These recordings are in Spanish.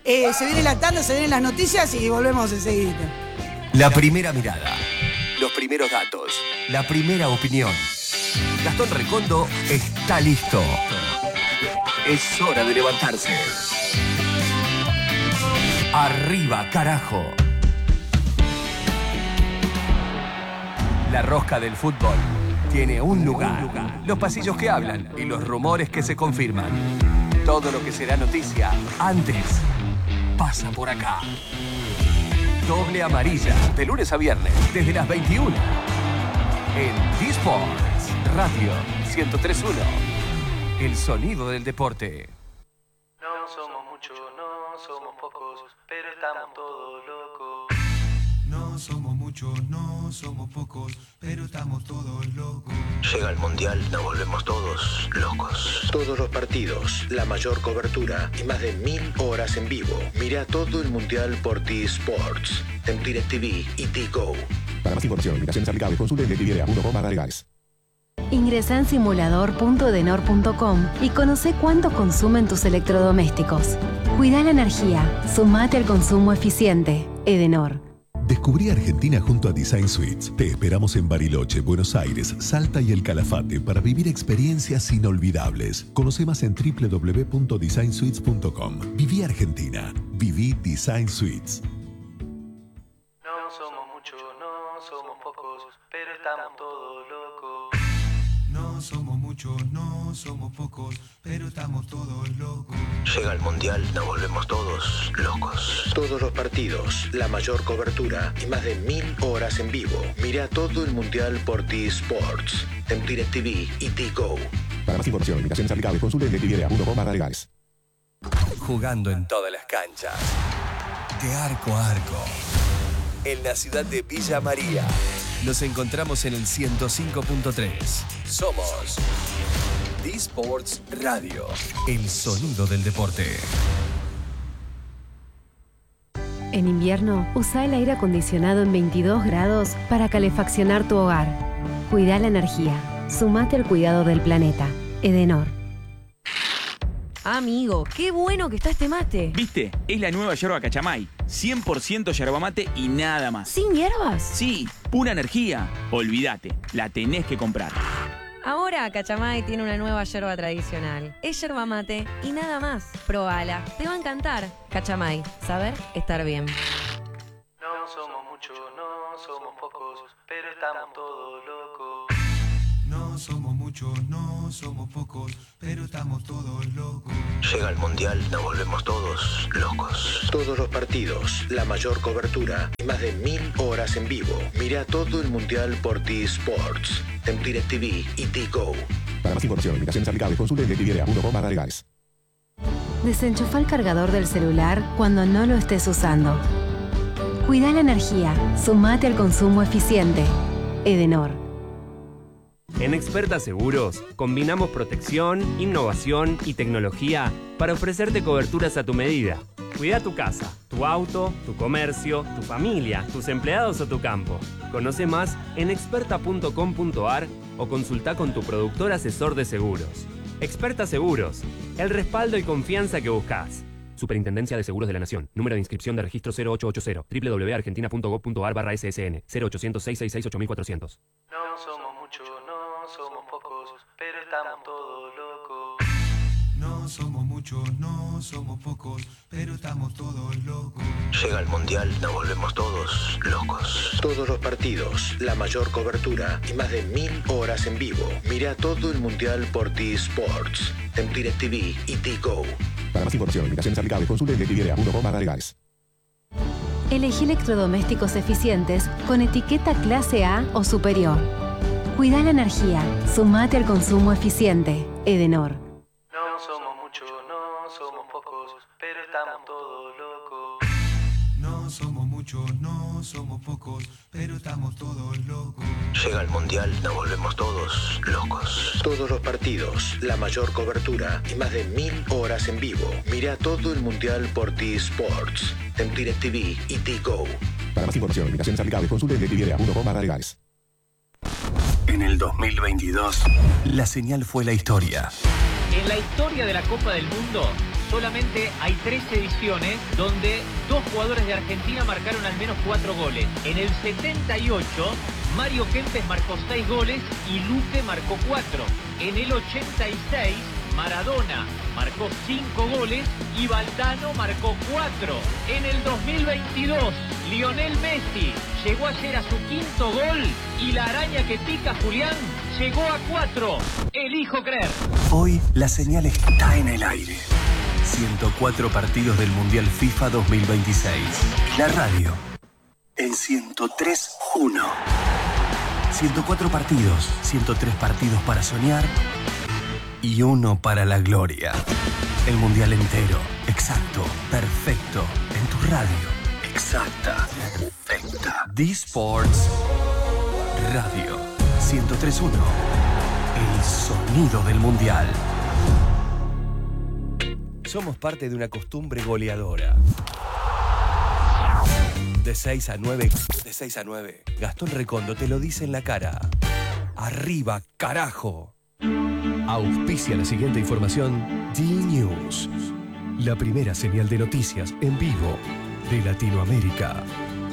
Se viene la tanda, se vienen las noticias y volvemos enseguida. La primera mirada, los primeros datos, la primera opinión. Gastón Recondo está listo. Es hora de levantarse. Arriba, carajo. La rosca del fútbol tiene un lugar. Los pasillos que hablan y los rumores que se confirman. Todo lo que será noticia antes pasa por acá. Doble amarilla, de lunes a viernes, desde las 21. En D-Sports Radio 103.1. El sonido del deporte. No somos muchos, no somos pocos, pero estamos todos locos. No somos muchos, no somos pocos, pero estamos todos locos. Llega el Mundial, nos volvemos todos locos. Todos los partidos, la mayor cobertura y más de 1000 horas en vivo. Mira todo el Mundial por T-Sports, en DirecTV y T-Go. Para más información, limitaciones aplicables, consulte en DirecTV.com/legales. Ingresa en simulador.edenor.com y conoce cuánto consumen tus electrodomésticos. Cuida la energía, sumate al consumo eficiente. Edenor. Descubrí Argentina junto a Design Suites. Te esperamos en Bariloche, Buenos Aires, Salta y El Calafate para vivir experiencias inolvidables. Conoce más en www.designsuites.com. Viví Argentina. Viví Design Suites. No somos muchos, no somos pocos, pero estamos todos locos. No somos muchos, no somos pocos, pero estamos todos locos. Llega el Mundial, nos volvemos todos locos. Todos los partidos, la mayor cobertura y más de 1000 horas en vivo. Mira todo el Mundial por T-Sports, en DirecTV y T-Go. Para más información, limitaciones aplicables, consulte en DirecTV.com/legales. Jugando en todas las canchas. De arco a arco. En la ciudad de Villa María. Nos encontramos en el 105.3. Somos D-Sports Radio. El sonido del deporte. En invierno, usa el aire acondicionado en 22 grados para calefaccionar tu hogar. Cuida la energía. Sumate al cuidado del planeta. Edenor. Amigo, qué bueno que está este mate. ¿Viste? Es la nueva yerba Cachamay. 100% yerba mate y nada más. ¿Sin hierbas? Sí, pura energía. Olvídate, la tenés que comprar. Ahora Cachamay tiene una nueva yerba tradicional. Es yerba mate y nada más. Probala, te va a encantar. Cachamay, saber estar bien. No somos muchos, no somos pocos, pero estamos todos locos. No somos muchos, no somos pocos, pero estamos todos locos. Llega el Mundial, nos volvemos todos locos. Todos los partidos, la mayor cobertura y más de 1000 horas en vivo. Mira todo el Mundial por T-Sports, en DirecTV y T-Go. Para más información, limitaciones aplicables, consulte en DirecTV.com/legales. Desenchufa el cargador del celular cuando no lo estés usando. Cuida la energía. Sumate al consumo eficiente. Edenor. En Experta Seguros, combinamos protección, innovación y tecnología para ofrecerte coberturas a tu medida. Cuida tu casa, tu auto, tu comercio, tu familia, tus empleados o tu campo. Conoce más en experta.com.ar o consulta con tu productor asesor de seguros. Experta Seguros, el respaldo y confianza que buscas. Superintendencia de Seguros de la Nación. Número de inscripción de registro 0880 www.argentina.gov.ar/SSN 0800-666-8400. No somos muchos, no somos pocos, pero estamos todos locos. No somos muchos, no somos pocos, pero estamos todos locos. Llega el Mundial, nos volvemos todos locos. Todos los partidos, la mayor cobertura y más de 1000 horas en vivo. Mira todo el Mundial por T-Sports, en DirecTV y T-Go. Para más información, limitaciones aplicables, consulte en DirecTV.com/legales. Elegí electrodomésticos eficientes con etiqueta clase A o superior. Cuida la energía. Sumate al consumo eficiente. Edenor. No somos muchos, no somos pocos, pero estamos todos locos. No somos muchos, no somos pocos, pero estamos todos locos. Llega el Mundial, nos volvemos todos locos. Todos los partidos, la mayor cobertura y más de 1000 horas en vivo. Mira todo el Mundial por T-Sports, en DirecTV y T-Go. Para más información, limitaciones aplicables, consulte en DirecTV.com/legales. En el 2022, la señal fue la historia. En la historia de la Copa del Mundo, solamente hay 3 ediciones donde 2 jugadores de Argentina marcaron al menos 4 goles. En el 78, Mario Kempes marcó 6 goles y Luque marcó 4. En el 86, Maradona marcó 5 goles y Valdano marcó 4. En el 2022, Lionel Messi llegó ayer a su 5º gol y la araña que pica Julián llegó a 4. Elijo creer. Hoy la señal está en el aire. 104 partidos del Mundial FIFA 2026. La radio en 103.1. 104 partidos, 103 partidos para soñar y uno para la gloria. El Mundial entero, exacto, perfecto, en tu radio. Exacta, perfecta. D-Sports Radio 103.1. El sonido del Mundial. Somos parte de una costumbre goleadora. De 6 a 9, de 6 a 9. Gastón Recondo te lo dice en la cara. Arriba, carajo. Auspicia la siguiente información D-News, la primera señal de noticias en vivo de Latinoamérica.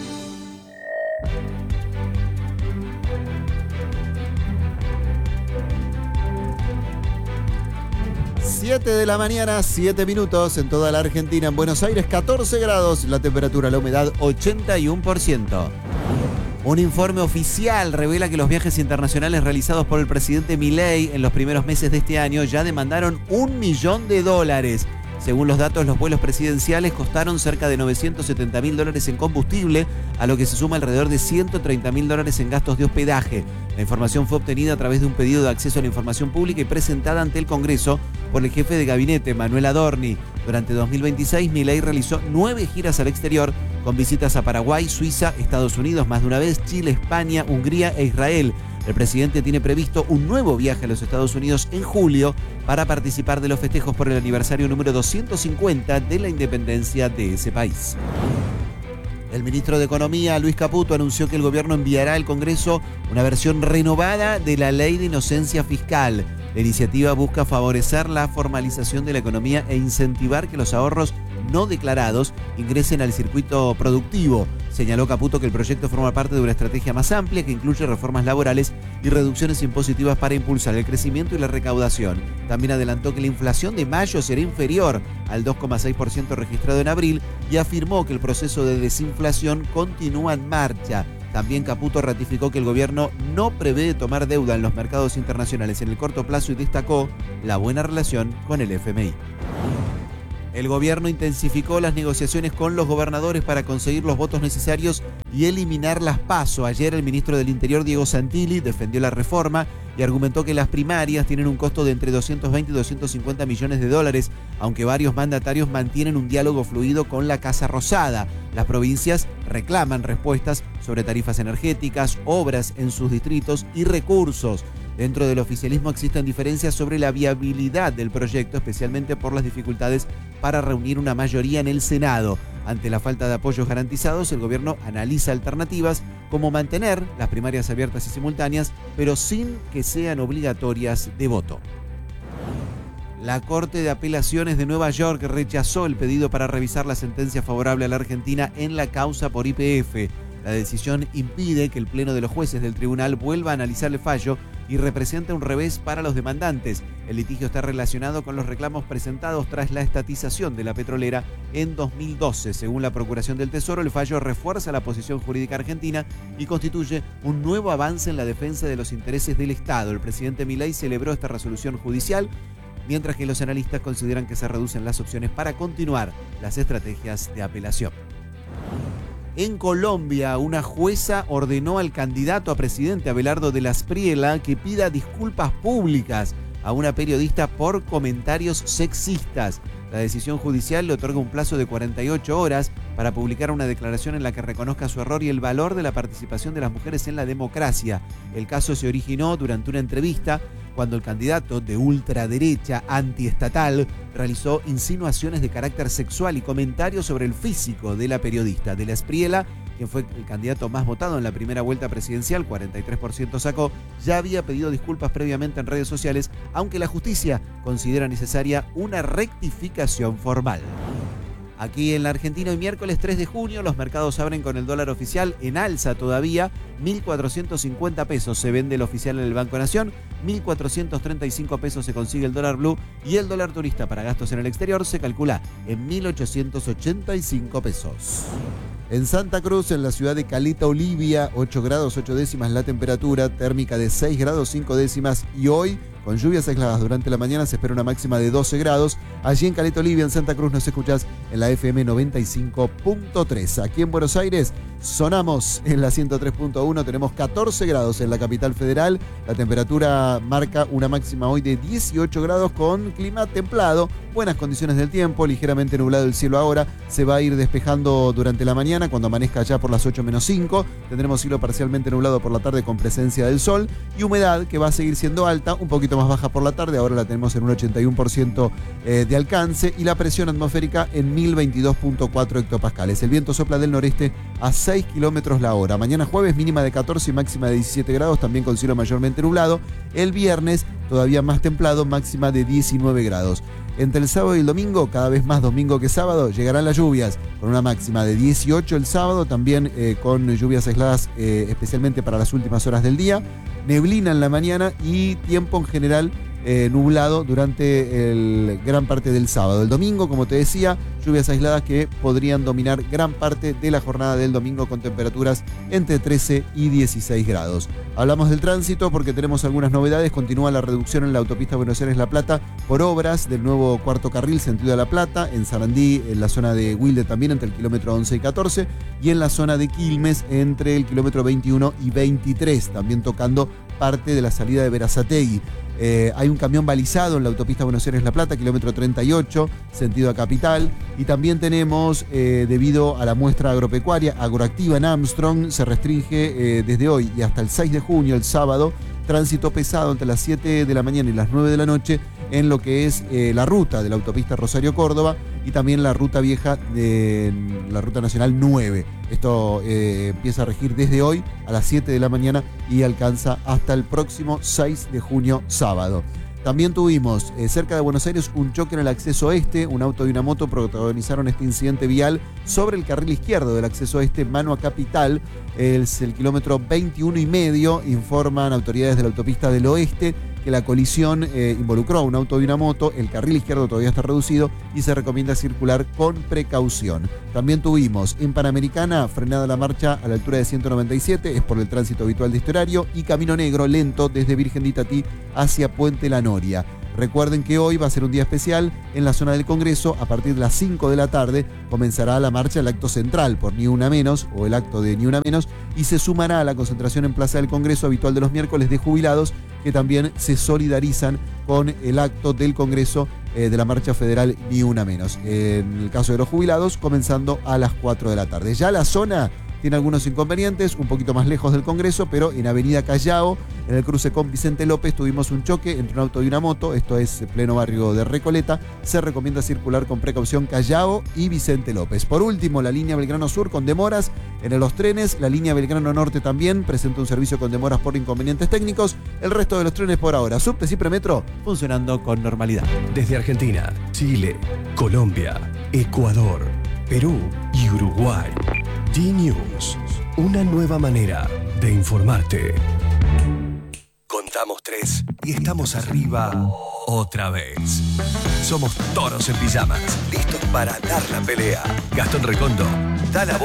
Siete de la mañana, 7 minutos en toda la Argentina. En Buenos Aires, 14 grados, la temperatura, la humedad, 81%. Un informe oficial revela que los viajes internacionales realizados por el presidente Milei en los primeros meses de este año ya demandaron $1 millón. Según los datos, los vuelos presidenciales costaron cerca de $970.000 en combustible, a lo que se suma alrededor de $130.000 en gastos de hospedaje. La información fue obtenida a través de un pedido de acceso a la información pública y presentada ante el Congreso por el jefe de gabinete, Manuel Adorni. Durante 2026, Milei realizó 9 giras al exterior, con visitas a Paraguay, Suiza, Estados Unidos más de una vez, Chile, España, Hungría e Israel. El presidente tiene previsto un nuevo viaje a los Estados Unidos en julio para participar de los festejos por el aniversario número 250 de la independencia de ese país. El ministro de Economía, Luis Caputo, anunció que el gobierno enviará al Congreso una versión renovada de la Ley de Inocencia Fiscal. La iniciativa busca favorecer la formalización de la economía e incentivar que los ahorros no declarados ingresen al circuito productivo. Señaló Caputo que el proyecto forma parte de una estrategia más amplia que incluye reformas laborales y reducciones impositivas para impulsar el crecimiento y la recaudación. También adelantó que la inflación de mayo será inferior al 2,6% registrado en abril y afirmó que el proceso de desinflación continúa en marcha. También Caputo ratificó que el gobierno no prevé tomar deuda en los mercados internacionales en el corto plazo y destacó la buena relación con el FMI. El gobierno intensificó las negociaciones con los gobernadores para conseguir los votos necesarios y eliminar las PASO. Ayer el ministro del Interior, Diego Santilli, defendió la reforma y argumentó que las primarias tienen un costo de entre 220 y 250 millones de dólares, aunque varios mandatarios mantienen un diálogo fluido con la Casa Rosada. Las provincias reclaman respuestas sobre tarifas energéticas, obras en sus distritos y recursos. Dentro del oficialismo existen diferencias sobre la viabilidad del proyecto, especialmente por las dificultades para reunir una mayoría en el Senado. Ante la falta de apoyos garantizados, el gobierno analiza alternativas como mantener las primarias abiertas y simultáneas, pero sin que sean obligatorias de voto. La Corte de Apelaciones de Nueva York rechazó el pedido para revisar la sentencia favorable a la Argentina en la causa por YPF. La decisión impide que el Pleno de los Jueces del tribunal vuelva a analizar el fallo y representa un revés para los demandantes. El litigio está relacionado con los reclamos presentados tras la estatización de la petrolera en 2012. Según la Procuración del Tesoro, el fallo refuerza la posición jurídica argentina y constituye un nuevo avance en la defensa de los intereses del Estado. El presidente Milei celebró esta resolución judicial, mientras que los analistas consideran que se reducen las opciones para continuar las estrategias de apelación. En Colombia, una jueza ordenó al candidato a presidente Abelardo de la Espriella que pida disculpas públicas a una periodista por comentarios sexistas. La decisión judicial le otorga un plazo de 48 horas para publicar una declaración en la que reconozca su error y el valor de la participación de las mujeres en la democracia. El caso se originó durante una entrevista cuando el candidato de ultraderecha antiestatal realizó insinuaciones de carácter sexual y comentarios sobre el físico de la periodista. De la Espriella quien fue el candidato más votado en la primera vuelta presidencial, 43% sacó, ya había pedido disculpas previamente en redes sociales, aunque la justicia considera necesaria una rectificación formal. Aquí en la Argentina, hoy miércoles 3 de junio, los mercados abren con el dólar oficial en alza todavía, 1.450 pesos se vende el oficial en el Banco Nación, 1.435 pesos se consigue el dólar blue y el dólar turista para gastos en el exterior se calcula en 1.885 pesos. En Santa Cruz, en la ciudad de Caleta Olivia, 8 grados 8 décimas la temperatura, térmica de 6 grados 5 décimas y hoy, con lluvias aisladas durante la mañana, se espera una máxima de 12 grados. Allí en Caleta Olivia, en Santa Cruz, nos escuchás en la FM 95.3. Aquí en Buenos Aires, sonamos en la 103.1, tenemos 14 grados en la capital federal. La temperatura marca una máxima hoy de 18 grados con clima templado, buenas condiciones del tiempo, ligeramente nublado el cielo ahora, se va a ir despejando durante la mañana, cuando amanezca ya por las 8 menos 5, tendremos cielo parcialmente nublado por la tarde con presencia del sol y humedad que va a seguir siendo alta, un poquito más baja por la tarde, ahora la tenemos en un 81% de alcance y la presión atmosférica en 1022.4 hectopascales. El viento sopla del noreste a 6 kilómetros la hora. Mañana jueves mínima de 14 y máxima de 17 grados, también con cielo mayormente nublado. El viernes todavía más templado, máxima de 19 grados. Entre el sábado y el domingo, cada vez más domingo que sábado, llegarán las lluvias, con una máxima de 18 el sábado, también con lluvias aisladas especialmente para las últimas horas del día, neblina en la mañana y tiempo en general nublado durante gran parte del sábado. El domingo, como te decía, lluvias aisladas que podrían dominar gran parte de la jornada del domingo con temperaturas entre 13 y 16 grados. Hablamos del tránsito porque tenemos algunas novedades. Continúa la reducción en la autopista Buenos Aires-La Plata por obras del nuevo cuarto carril sentido de La Plata, en Sarandí, en la zona de Wilde también entre el kilómetro 11 y 14 y en la zona de Quilmes entre el kilómetro 21 y 23, también tocando parte de la salida de Berazategui. Hay un camión balizado en la autopista Buenos Aires-La Plata, kilómetro 38, sentido a Capital. Y también tenemos, debido a la muestra agropecuaria agroactiva en Armstrong, se restringe desde hoy y hasta el 6 de junio, el sábado, tránsito pesado entre las 7 de la mañana y las 9 de la noche en lo que es la ruta de la autopista Rosario-Córdoba y también la ruta vieja de la ruta nacional 9. Esto empieza a regir desde hoy a las 7 de la mañana y alcanza hasta el próximo 6 de junio, sábado. También tuvimos cerca de Buenos Aires un choque en el acceso este. Un auto y una moto protagonizaron este incidente vial sobre el carril izquierdo del acceso este, mano a Capital. Es el kilómetro 21 y medio. Informan autoridades de la autopista del oeste que la colisión involucró a un auto y una moto. El carril izquierdo todavía está reducido y se recomienda circular con precaución. También tuvimos en Panamericana frenada la marcha a la altura de 197, es por el tránsito habitual de este horario, y camino negro lento desde Virgen de Itatí hacia Puente La Noria. Recuerden que hoy va a ser un día especial en la zona del Congreso. A partir de las 5 de la tarde comenzará la marcha, el acto central por Ni Una Menos, o el acto de Ni Una Menos, y se sumará a la concentración en Plaza del Congreso habitual de los miércoles de jubilados, que también se solidarizan con el acto del Congreso de la marcha federal Ni Una Menos. En el caso de los jubilados, comenzando a las 4 de la tarde. Ya la zona tiene algunos inconvenientes, un poquito más lejos del Congreso, pero en Avenida Callao, en el cruce con Vicente López, tuvimos un choque entre un auto y una moto. Esto es pleno barrio de Recoleta. Se recomienda circular con precaución Callao y Vicente López. Por último, la línea Belgrano Sur con demoras en los trenes. La línea Belgrano Norte también presenta un servicio con demoras por inconvenientes técnicos. El resto de los trenes por ahora, subtes y premetro, funcionando con normalidad. Desde Argentina, Chile, Colombia, Ecuador, Perú y Uruguay. D-News, una nueva manera de informarte. Contamos 3 y estamos arriba otra vez. Somos toros en pijamas, listos para dar la pelea. Gastón Recondo da la voz.